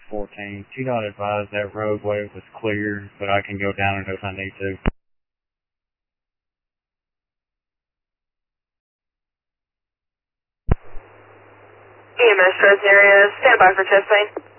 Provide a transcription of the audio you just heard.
14. TDOT advised that roadway was clear, but I can go down it if I need to. EMS Fresno area, stand by for chest pain.